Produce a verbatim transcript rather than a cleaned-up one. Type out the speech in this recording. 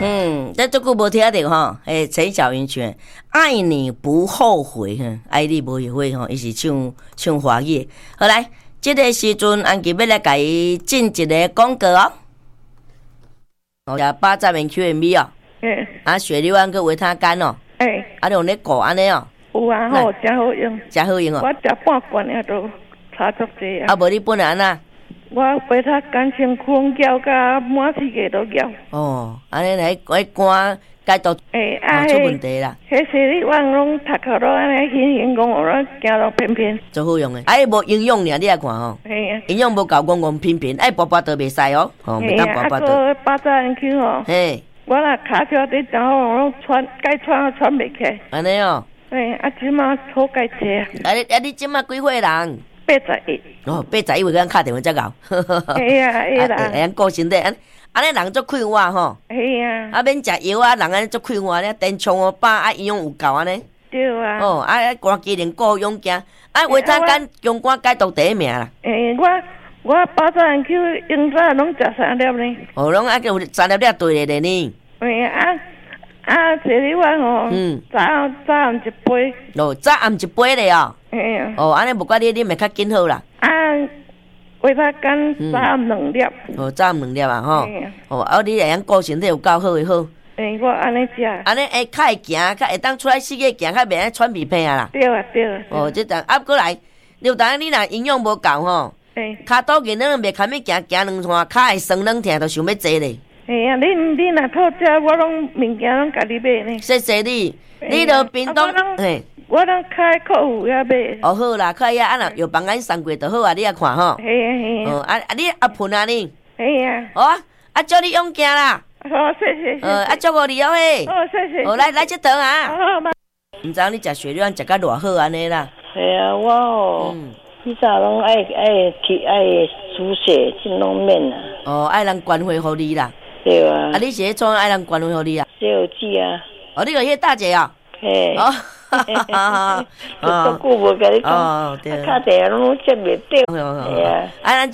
嗯，咱这句无听到吼，诶，陈小云唱《爱你不后悔》，爱你不后悔吼，伊是唱唱华语。好来，这个时阵安吉要来甲伊进一个广告哦。哦，食八十元 Q M B 哦。嗯。啊，雪梨湾个维他干哦。诶。啊，你用咧顾安尼哦。有啊，好，真好用。真好用哦。我食半罐也都差足济啊。啊，无你本来安那？我维他干先空胶甲满世界都胶。哦，安尼来来肝解毒，诶，啊，出问题啦。迄是你往拢读课咯，安尼轻轻讲学咯，行到偏偏。最好用诶，啊，无营养尔，你来看吼。嘿啊。营养无够，讲讲偏偏，爱拔拔倒袂使哦。哦，袂当拔拔倒。啊，巴扎人去吼。嘿。我若骹脚伫然后拢喘，该喘喘袂起。安尼哦。嘿，啊，即马好解济啊。啊，你啊，你即马几岁人？八十一。哦，八十一岁咱敲电话才搞。嘿啊，嘿啦。会晓顾身体，安安尼人足快活吼。嘿啊。啊，免食药啊，人安尼足快活咧，电冲哦饱，啊营养有够安尼。对啊。哦，啊啊，肝机能顾勇健，啊维他干强肝解毒第一名啦。诶，我我八十人去用早拢食三粒呢。哦，拢啊有三粒粒对咧呢。嘿啊。啊，坐你碗吼，嗯，早早暗一杯，哦，早暗一杯咧哦，嘿啊，哦，安尼无怪你啉会较紧好啦。啊，维他干早暗两粒，哦，早暗两粒啊吼，哦，啊，你会晓顾身体有够好诶好。诶，我安尼食，安尼会较会行，较会当出来世界行，较袂爱喘鼻涕啊啦。对啊，对啊。哦，即阵啊，过来，有当你若营养无够吼，诶，骹肚硬软袂堪要行，行两趟，骹会酸软疼，都想要坐咧。嘿啊，你你若讨食，我拢物件拢家己买呢。谢谢你，你著屏东嘿，我拢开客户遐买。哦好啦，可以啊，啊若有帮咱送过就好啊，你来看吼。嘿啊嘿啊。哦啊啊，你阿盆啊你？嘿啊。好啊，啊祝你勇健啦。好，谢谢。呃，啊祝福你哦嘿。哦，谢谢。哦，来来这顿啊。好好嘛。唔知你食雪卵食甲偌好安尼啦？系啊，我哦，以前拢爱爱去爱输血，真拢免啊。哦，爱人关怀互你啦。对啊，啊，你是咧创爱人关怀互你啊？小姐啊，哦，你个迄大姐啊？嘿，哦，哈哈哈哈，都久无甲你讲，哦，对，打电话拢接袂到，系啊，啊，咱。